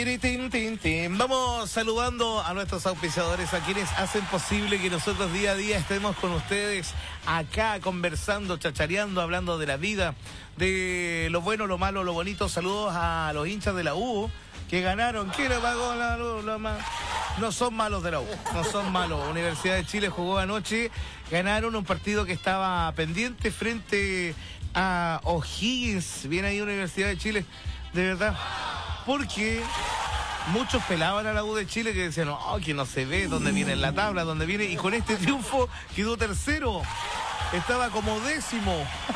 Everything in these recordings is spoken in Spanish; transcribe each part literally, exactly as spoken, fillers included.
Tin, tin, tin. Vamos saludando a nuestros auspiciadores, a quienes hacen posible que nosotros día a día estemos con ustedes acá conversando, chachareando, hablando de la vida, de lo bueno, lo malo, lo bonito. Saludos a los hinchas de la U que ganaron. ¿Quién le pagó la U? No son malos de la U, no son malos. Universidad de Chile jugó anoche, ganaron un partido que estaba pendiente frente a O'Higgins. Viene ahí Universidad de Chile, de verdad. Porque muchos pelaban a la U de Chile que decían, oh, que no se ve dónde viene en la tabla, dónde viene, y con este triunfo quedó tercero, estaba como décimo.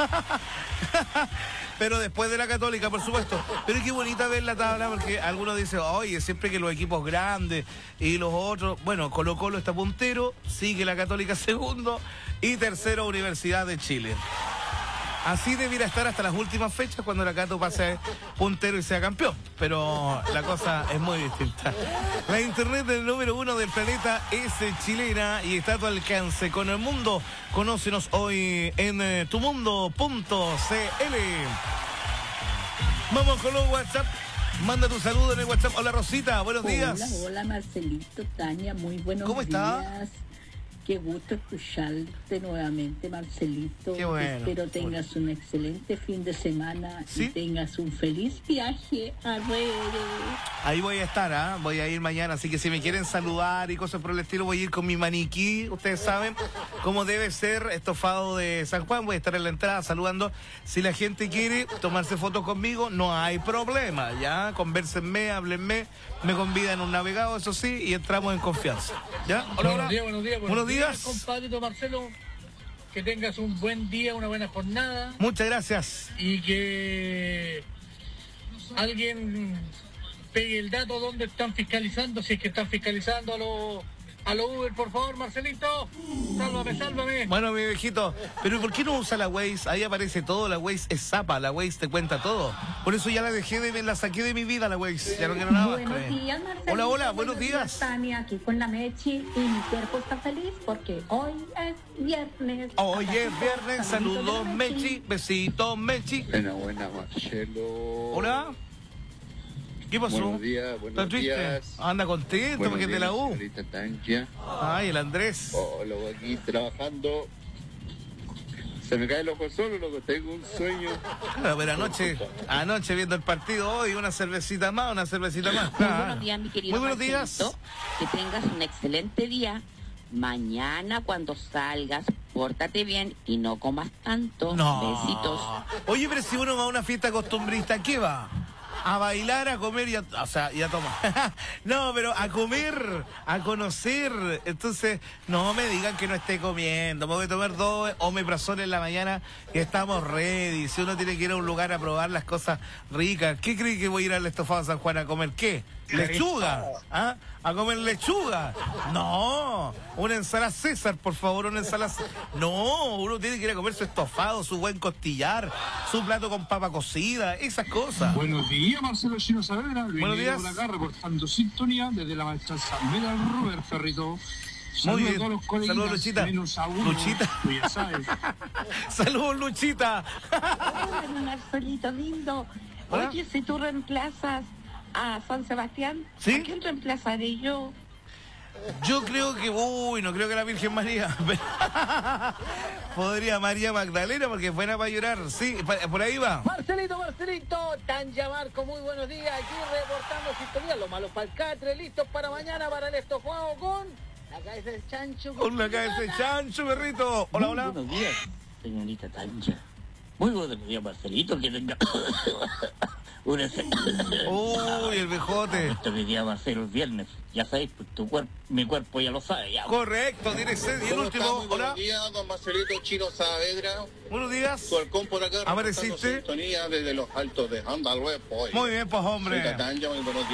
Pero después de la Católica, por supuesto. Pero qué bonita ver la tabla, porque algunos dicen, oye, siempre que los equipos grandes y los otros, bueno, Colo Colo está puntero, sigue la Católica segundo y tercero Universidad de Chile. Así debiera estar hasta las últimas fechas cuando la Cato pase puntero y sea campeón. Pero la cosa es muy distinta. La internet del número uno del planeta es chilena y está a tu alcance con el mundo. Conócenos hoy en eh, tumundo punto c l. Vamos con los WhatsApp. Manda tu saludo en el WhatsApp. Hola Rosita, buenos hola, días. Hola, hola Marcelito, Tania, muy buenos ¿Cómo está? días. Qué gusto escucharte nuevamente, Marcelito. Qué bueno. Espero tengas un excelente fin de semana. ¿Sí? Y tengas un feliz viaje a Redes. Ahí voy a estar, ¿ah? ¿eh? Voy a ir mañana, así que si me quieren saludar y cosas por el estilo, voy a ir con mi maniquí, ustedes saben cómo debe ser, estofado de San Juan. Voy a estar en la entrada saludando. Si la gente quiere tomarse fotos conmigo, no hay problema, ¿ya? Convérsenme, háblenme, me convidan un navegado, eso sí, y entramos en confianza, ¿ya? Hola, buenos días, buenos días. Buenos días. Compadrito Marcelo, que tengas un buen día, una buena jornada. Muchas gracias. Y que alguien pegue el dato donde están fiscalizando, si es que están fiscalizando a los a los Uber, por favor, Marcelito. Sálvame, sálvame. Bueno, mi viejito, pero ¿por qué no usa la Waze? Ahí aparece todo, la Waze es zapa, la Waze te cuenta todo. Por eso ya la dejé de la saqué de mi vida la Waze. Ya no quiero nada. Buenos días, Marcelito. Hola, hola, buenos, buenos días. días. Tania, aquí con la Mechi, y mi cuerpo está feliz porque hoy es viernes. Hoy es viernes, saludos Mechi, besitos Mechi. Buena, buena, Marcelo. Hola. ¿Qué pasó? Buenos días, buenos ¿Estás días. Triste? Anda contento Buenos porque es de la U. Tanquia. Ay, el Andrés. Oh, loco, aquí trabajando. Se me cae el ojo solo, loco, tengo un sueño. Claro, pero anoche, anoche viendo el partido, hoy una cervecita más, una cervecita más. Muy buenos días, mi querido Muy buenos Marcelito. días. Que tengas un excelente día. Mañana cuando salgas, pórtate bien y no comas tanto. No. Besitos. Oye, pero si uno va a una fiesta costumbrista, ¿qué va? A bailar, a comer y a, o sea, y a tomar. No, pero a comer, a conocer. Entonces, no me digan que no esté comiendo. Me voy a tomar dos omeprazol en la mañana y estamos ready. Si uno tiene que ir a un lugar a probar las cosas ricas, ¿qué cree que voy a ir al estofado San Juan a comer? ¿Qué? ¿Lechuga? ¿Ah? ¿A comer lechuga? No, una ensalada César, por favor, una ensalada. No, uno tiene que ir a comer su estofado, su buen costillar, su plato con papa cocida, esas cosas. Buenos días, Marcelo Chino Saavedra. Buenos días. Por acá reportando sintonía desde la maestranza Medal Robert Ferrito. Muy bien. A todos los colegas, saludos, Luchita. Menos a uno, Luchita. tú ya sabes. Saludos, Luchita. Hola, Marcelito lindo. ¿Hola? Oye, si tú reemplazas a San Sebastián, ¿sí? ¿A quién reemplazaré yo? Yo creo que, uy, no creo que la Virgen María. Podría María Magdalena porque es buena para llorar. Sí, por ahí va. Marcelito, Marcelito, Tanja Marco, muy buenos días. Aquí reportando sintonía, los malos para el catre, listos para mañana para el estofado con la cabeza del chancho. Con la cabeza del chancho, perrito. Hola, hola. Buenos días, señorita Tanja. Muy buenos días, Marcelito, que tenga una... Uy, el vejote. Esto que día va a ser el viernes. Ya sabéis, pues, tu cuerpo, mi cuerpo ya lo sabe. Ya. Correcto, tiene sed. Y el último, Muy hola. buenos días, don Marcelito Chino Saavedra. Buenos días. Solcón por acá. ¿Apareciste? Sintonía desde los altos de Andalhuepo. Muy bien, pues, hombre. Soy Tatanja, muy buenos días.